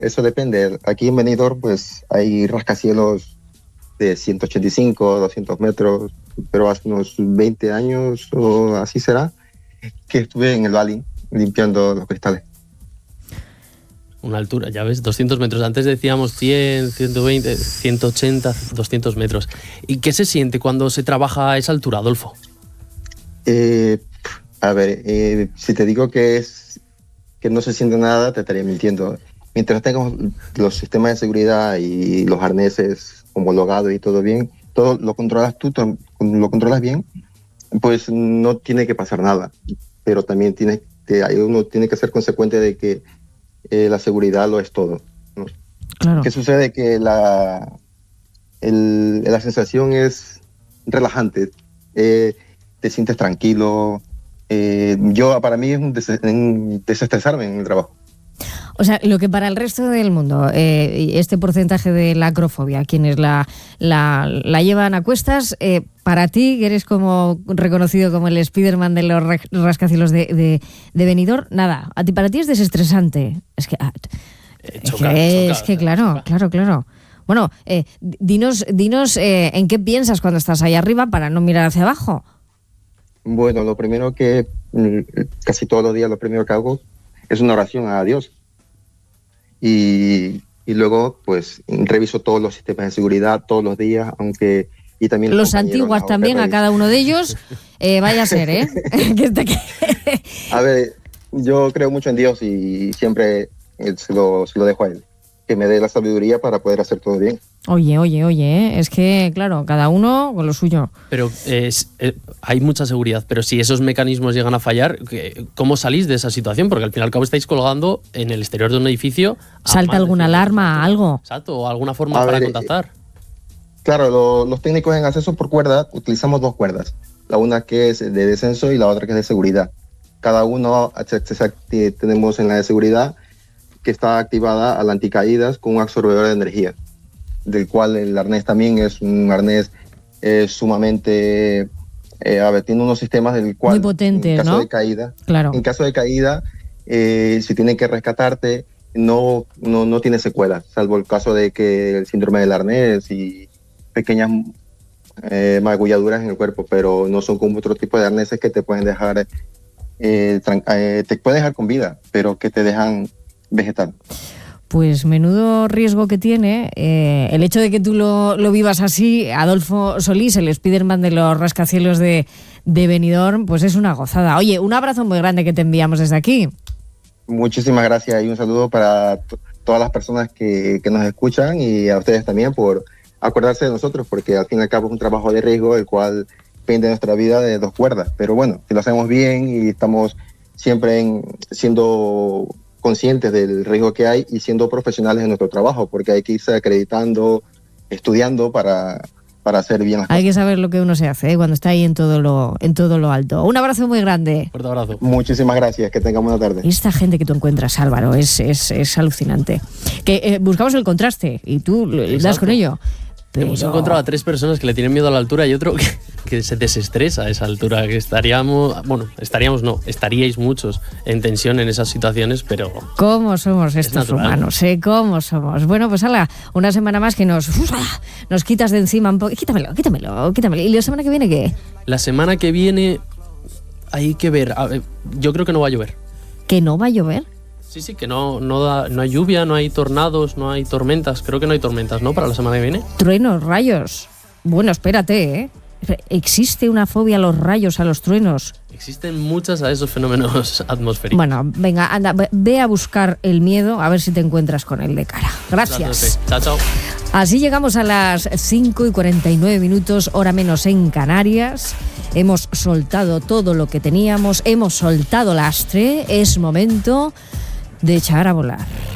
eso depende. Aquí en Benidorm, pues hay rascacielos de 185, 200 metros, pero hace unos 20 años o así será, que estuve en el Valley limpiando los cristales. Una altura, ya ves, 200 metros. Antes decíamos 100, 120, 180, 200 metros. ¿Y qué se siente cuando se trabaja a esa altura, Adolfo? Si te digo que no se siente nada, te estaría mintiendo. Mientras tengas los sistemas de seguridad y los arneses homologados y todo bien, todo lo controlas tú, lo controlas bien, pues no tiene que pasar nada. Pero también uno tiene que ser consecuente de que la seguridad lo es todo, ¿no? Claro. ¿Qué sucede? Que la sensación es relajante, te sientes tranquilo. Para mí es un desestresarme en el trabajo. O sea, lo que para el resto del mundo, este porcentaje de la acrofobia, quienes la llevan a cuestas, para ti, que eres como reconocido como el Spiderman de los rascacielos de Benidorm, nada, para ti es desestresante. Es que claro. Bueno, dinos en qué piensas cuando estás ahí arriba para no mirar hacia abajo. Bueno, lo primero que, casi todos los días, lo primero que hago es una oración a Dios. Y luego, pues, reviso todos los sistemas de seguridad todos los días, y también los antiguos también, a cada uno de ellos, vaya a ser, ¿eh? A ver, yo creo mucho en Dios y siempre se lo dejo a Él, que me dé la sabiduría para poder hacer todo bien. Oye, es que, claro, cada uno con lo suyo. Pero hay mucha seguridad, pero si esos mecanismos llegan a fallar, ¿cómo salís de esa situación? Porque al fin y al cabo estáis colgando en el exterior de un edificio. ¿Salta alguna alarma, algo? Exacto, o alguna forma para contactar. Claro, los técnicos en acceso por cuerda utilizamos 2 cuerdas. La una que es de descenso y la otra que es de seguridad. Cada uno tenemos en la de seguridad que está activada a la anticaídas con un absorbedor de energía, del cual el arnés también es un arnés sumamente... tiene unos sistemas del cual... Muy potentes, en caso ¿no? de caída, claro. En caso de caída, si tienen que rescatarte, no tiene secuelas, salvo el caso de que el síndrome del arnés y pequeñas magulladuras en el cuerpo, pero no son como otro tipo de arneses que te pueden dejar con vida, pero que te dejan vegetal. Pues menudo riesgo que tiene el hecho de que tú lo vivas así. Adolfo Solís, el Spiderman de los rascacielos de Benidorm, pues es una gozada. Oye, un abrazo muy grande que te enviamos desde aquí. Muchísimas gracias y un saludo para todas las personas que nos escuchan y a ustedes también por acordarse de nosotros, porque al fin y al cabo es un trabajo de riesgo el cual pende nuestra vida de 2 cuerdas. Pero bueno, si lo hacemos bien y estamos siempre siendo conscientes del riesgo que hay y siendo profesionales en nuestro trabajo, porque hay que irse acreditando, estudiando para hacer bien las cosas. Hay que saber lo que uno se hace cuando está ahí en todo lo alto. Un abrazo muy grande. Fuerte abrazo. Muchísimas gracias, que tengan buena tarde. Esta gente que tú encuentras, Álvaro, es alucinante. Que buscamos el contraste y tú das con ello. Pero... Hemos encontrado a 3 personas que le tienen miedo a la altura y otro que se desestresa a esa altura, que estaríais muchos en tensión en esas situaciones, pero... ¿Cómo somos estos humanos? ¿Cómo somos? Bueno, pues hala, una semana más que nos quitas de encima un poco. Quítamelo. ¿Y la semana que viene qué? La semana que viene hay que ver. Yo creo que no va a llover. ¿Que no va a llover? Sí, que no hay lluvia, no hay tornados, no hay tormentas. Creo que no hay tormentas, ¿no? Para la semana que viene. Truenos, rayos. Bueno, espérate, ¿eh? ¿Existe una fobia a los rayos, a los truenos? Existen muchas a esos fenómenos atmosféricos. Bueno, venga, anda, ve a buscar el miedo, a ver si te encuentras con él de cara. Gracias. Chao. Así llegamos a las 5:49, hora menos en Canarias. Hemos soltado todo lo que teníamos, hemos soltado lastre. Es momento de echar a volar.